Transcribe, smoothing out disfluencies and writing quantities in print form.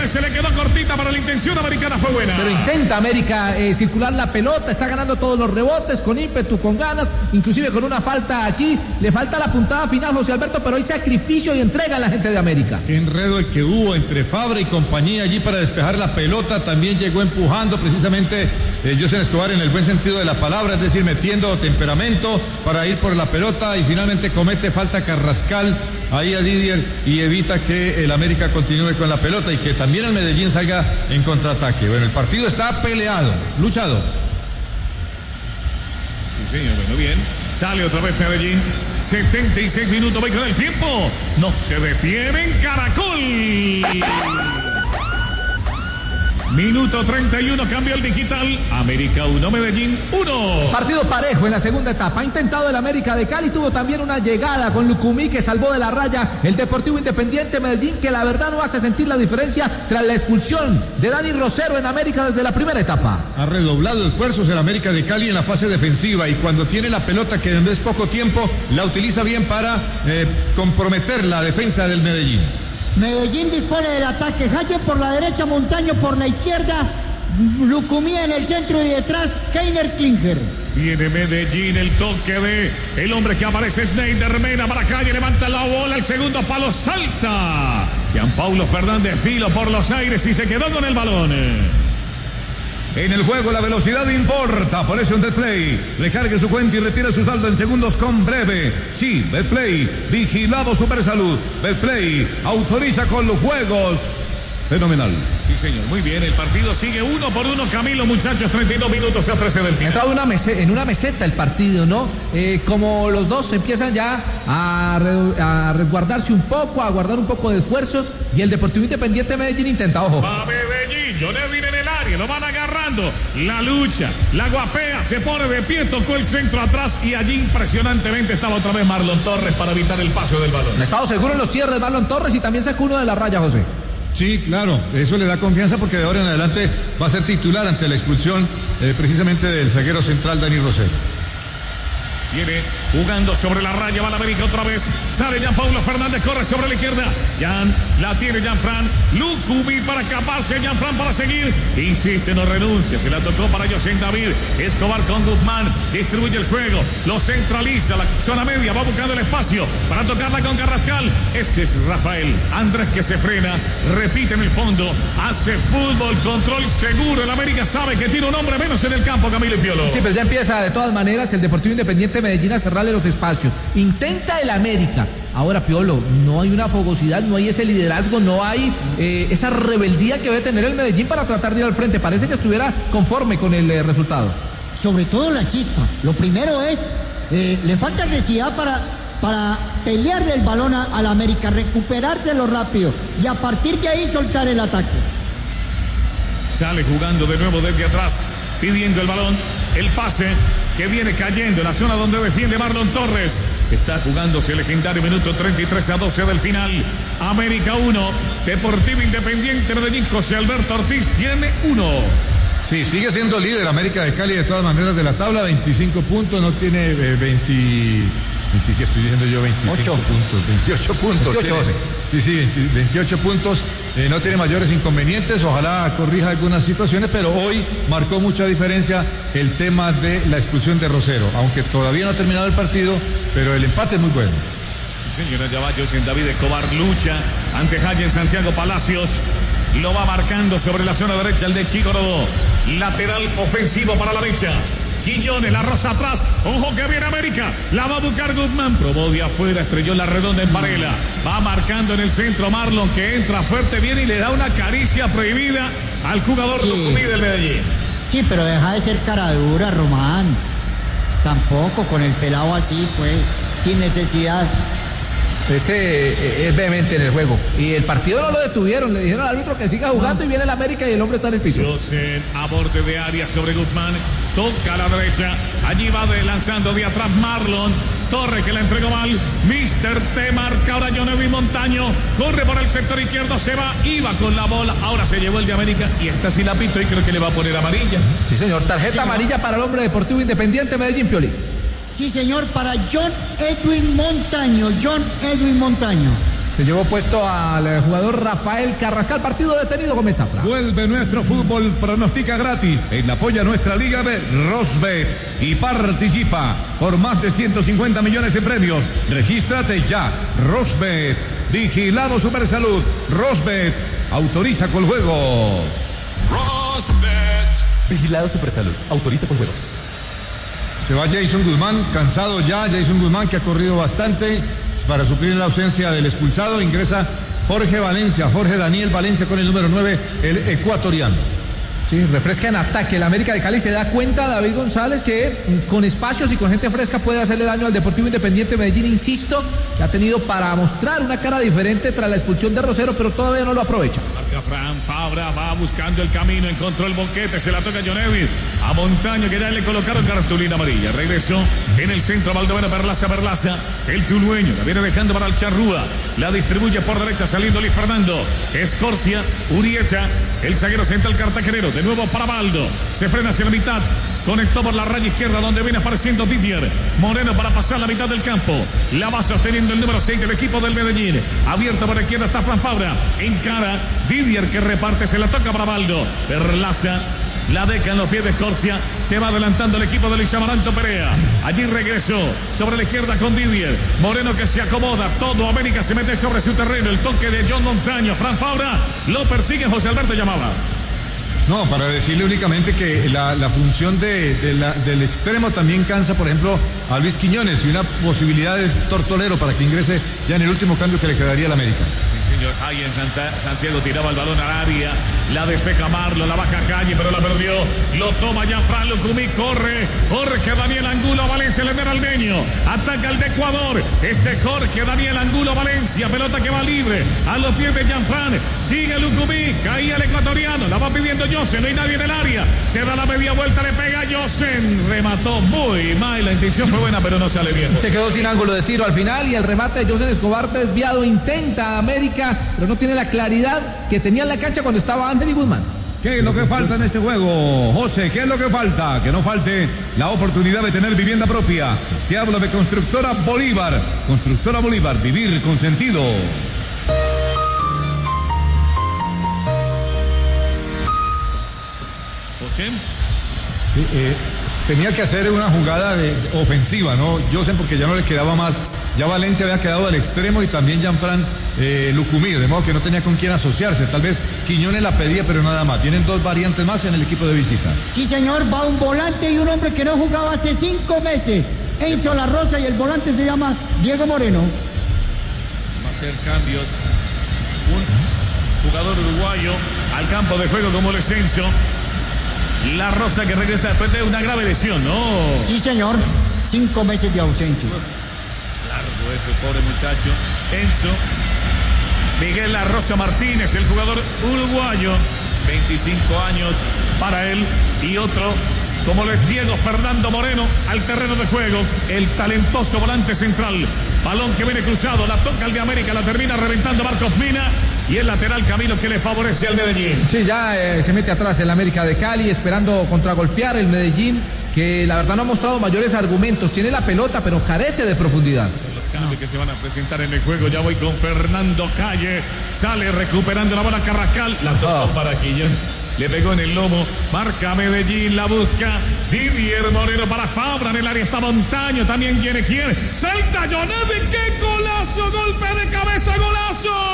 Jiménez se le quedó cortita, para la intención americana fue buena. Pero intenta América circular la pelota, está ganando todos los rebotes, con ímpetu, con ganas, inclusive con una falta aquí. Le falta la puntada final, José Alberto, pero hay sacrificio y entrega a la gente de América. Qué enredo el que hubo entre Fabra y compañía allí para despejar la pelota. También llegó empujando precisamente José Escobar en el buen sentido de la palabra, es decir, metiendo temperamento para ir por la pelota, y finalmente comete falta Carrascal ahí a Didier y evita que el América continúe con la pelota y que también el Medellín salga en contraataque. Bueno, el partido está peleado, luchado. Sí, señor, bueno, bien. Sale otra vez Medellín. 76 minutos, va con el tiempo. No se detiene en Caracol. Minuto 31, cambio el digital. América 1, Medellín 1. Partido parejo en la segunda etapa. Ha intentado el América de Cali, tuvo también una llegada con Lucumí que salvó de la raya el Deportivo Independiente Medellín, que la verdad no hace sentir la diferencia tras la expulsión de Dani Rosero en América desde la primera etapa. Ha redoblado esfuerzos el América de Cali en la fase defensiva, y cuando tiene la pelota, que en vez poco tiempo, la utiliza bien para comprometer la defensa del Medellín. Medellín dispone del ataque. Hayen por la derecha, Montaño por la izquierda, Lucumí en el centro y detrás Keiner Klinger. Viene Medellín, el toque de el hombre que aparece, Snyder Mena para calle, levanta la bola, el segundo palo, salta Gianpaulo Fernández, filo por los aires y se quedó con el balón. En el juego la velocidad importa, por eso en Betplay recargue su cuenta y retire su saldo en segundos con Breve. Sí, Betplay, vigilado Supersalud. Betplay autoriza con los juegos. Fenomenal. Sí, señor, muy bien, el partido sigue 1-1, Camilo, muchachos, 32 minutos, se ofrece del final. Ha entrado en una meseta el partido, ¿no? Como los dos empiezan ya a resguardarse un poco, a guardar un poco de esfuerzos, y el Deportivo Independiente Medellín intenta, ojo. Va Medellín, Jonevin en el área, lo van agarrando, la lucha, la guapea, se pone de pie, tocó el centro atrás, y allí impresionantemente estaba otra vez Marlon Torres para evitar el paso del balón. Ha estado seguro en los cierres Marlon Torres, y también sacó uno de la raya, José. Sí, claro, eso le da confianza porque de ahora en adelante va a ser titular ante la expulsión precisamente del zaguero central Dani Rosero. Viene jugando sobre la raya, va la América otra vez. Sale Gianpaulo Fernández, corre sobre la izquierda. La tiene Gianfran. Lucumí para escaparse, Gianfran para seguir. Insiste, no renuncia. Se la tocó para José David. Escobar con Guzmán. Distribuye el juego. Lo centraliza. La zona media va buscando el espacio para tocarla con Carrascal. Ese es Rafael Andrés, que se frena. Repite en el fondo. Hace fútbol, control seguro. El América sabe que tiene un hombre menos en el campo, Camilo y Piolo. Sí, pero ya empieza de todas maneras el Deportivo Independiente Medellín a cerrarle los espacios. Intenta el América. Ahora, Piolo, no hay una fogosidad, no hay ese liderazgo, no hay esa rebeldía que debe tener el Medellín para tratar de ir al frente. Parece que estuviera conforme con el resultado. Sobre todo la chispa. Lo primero es, le falta agresividad para pelearle el balón al América, recuperárselo rápido y a partir de ahí soltar el ataque. Sale jugando de nuevo desde atrás, pidiendo el balón, el pase que viene cayendo en la zona donde defiende Marlon Torres. Está jugándose el legendario minuto 33-12 del final. América 1, Deportivo Independiente Medellín. José Alberto Ortiz tiene 1. Sí, sigue siendo líder América de Cali de todas maneras de la tabla, 25 puntos, no tiene ¿qué estoy diciendo yo? 25 puntos, 28 puntos. 28, tiene, sí, 28 puntos, no tiene mayores inconvenientes, ojalá corrija algunas situaciones, pero hoy marcó mucha diferencia el tema de la expulsión de Rosero, aunque todavía no ha terminado el partido, pero el empate es muy bueno. Sí, señora, ya va José David Escobar, lucha ante Hayen Santiago Palacios. Lo va marcando sobre la zona derecha el de Chico Rodó. Lateral ofensivo para la derecha. Quiñones, la rosa atrás. Ojo que viene América. La va a buscar Guzmán. Probó de afuera, estrelló la redonda en Varela. Va marcando en el centro Marlon, que entra fuerte, viene y le da una caricia prohibida al jugador Lucumí del Medellín. Sí, pero deja de ser cara dura, Román. Tampoco con el pelado así, pues, sin necesidad. Ese es vehemente en el juego. Y el partido no lo detuvieron. Le dijeron al árbitro que siga jugando y viene el América y el hombre está en el piso. José a borde de área sobre Guzmán. Toca a la derecha. Allí va lanzando de atrás Marlon. Torre que la entregó mal. Mister T marca ahora Jonevin Montaño. Corre por el sector izquierdo. Se va. Iba con la bola. Ahora se llevó el de América. Y esta sí la pito y creo que le va a poner amarilla. Sí, señor. Tarjeta amarilla para el hombre Deportivo Independiente Medellín, Pioli. Sí, señor, para John Edwin Montaño. Se llevó puesto al jugador Rafael Carrascal, partido detenido, Gómez Zafra. Vuelve nuestro fútbol, pronostica gratis en la apoya nuestra Liga B, Rosbet, y participa por más de 150 millones en premios. Regístrate ya, Rosbet, vigilado Supersalud, Rosbet, autoriza con juegos. Rosbet, vigilado Supersalud, autoriza con juegos. Se va Jason Guzmán, cansado ya, Jason Guzmán que ha corrido bastante. Para suplir la ausencia del expulsado ingresa Jorge Daniel Valencia con el número 9, el ecuatoriano. Sí, refresca en ataque. El América de Cali se da cuenta, David González, que con espacios y con gente fresca puede hacerle daño al Deportivo Independiente Medellín. Insisto, que ha tenido para mostrar una cara diferente tras la expulsión de Rosero, pero todavía no lo aprovecha. Marca Fran Fabra, va buscando el camino, encontró el boquete, se la toca John Evans a Montaño, que ya le colocaron cartulina amarilla. Regresó en el centro, Baldomero Perlaza, el tulueño, la viene dejando para el Charrúa, la distribuye por derecha, saliendo Luis Fernando, Escorcia, Urieta, el zaguero central cartagenero, de nuevo para Baldo, se frena hacia la mitad, conectó por la raya izquierda donde viene apareciendo Didier Moreno para pasar la mitad del campo, la va sosteniendo el número 6 del equipo del Medellín, abierto por la izquierda está Fran Fabra, encara Didier que reparte, se la toca para Baldo, Perlaza, la deca en los pies de Escorcia, se va adelantando el equipo de Luis Amaranto Perea, allí regresó sobre la izquierda con Didier Moreno que se acomoda, todo América se mete sobre su terreno, el toque de John Montaño, Fran Fabra lo persigue José Alberto Llamaba. No, para decirle únicamente que la función del extremo también cansa, por ejemplo, a Luis Quiñones, y una posibilidad es Tortolero para que ingrese ya en el último cambio que le quedaría al América. Sí, señor, ahí en Santiago tiraba el balón al área, la despeja Marlo, la baja Calle, pero la perdió, lo toma Gianfran Lucumí, corre Jorge Daniel Angulo Valencia, el Esmeraldeño, ataca el de Ecuador, Jorge Daniel Angulo Valencia, pelota que va libre, a los pies de Gianfran, sigue Lucumí, caía el ecuatoriano, la va pidiendo Josen, no hay nadie en el área, se da la media vuelta, le pega Josen, remató muy mal, la intención fue buena pero no sale bien. Se quedó sin ángulo de tiro al final y el remate de Josen Escobar desviado, intenta América, pero no tiene la claridad que tenía en la cancha cuando estaba Ángel y Guzmán. ¿Qué es lo que falta en este juego, José? ¿Qué es lo que falta? Que no falte la oportunidad de tener vivienda propia. Te hablo de Constructora Bolívar. Constructora Bolívar, vivir con sentido. José. Sí, tenía que hacer una jugada ofensiva, ¿no? Josen, porque ya no le quedaba más. Ya Valencia había quedado al extremo y también Gianfran Lucumí, de modo que no tenía con quién asociarse. Tal vez Quiñones la pedía, pero nada más. Tienen dos variantes más en el equipo de visita. Sí, señor, va un volante y un hombre que no jugaba hace 5 meses. Enzo La Rosa, y el volante se llama Diego Moreno. Va a hacer cambios. Un jugador uruguayo al campo de juego como el Enzo. La Rosa que regresa después de una grave lesión, ¿no? Sí, señor. 5 meses de ausencia. Largo eso, pobre muchacho. Enzo. Miguel La Rosa Martínez, el jugador uruguayo. 25 años para él. Y otro, como lo es Diego Fernando Moreno, al terreno de juego. El talentoso volante central. Balón que viene cruzado, la toca el de América, la termina reventando Marcos Mina. Y el lateral Camilo que le favorece al Medellín. Sí, ya se mete atrás el América de Cali esperando contragolpear el Medellín, que la verdad no ha mostrado mayores argumentos. Tiene la pelota, pero carece de profundidad. Son los cambios que se van a presentar en el juego. Ya voy con Fernando Calle. Sale recuperando la bola Carrascal. La tocó para Quiñón. Le pegó en el lomo. Marca Medellín, la busca Didier Moreno para Fabra. En el área está Montaño. También quiere. Salta John Evans. ¡Qué golazo! Golpe de cabeza, golazo.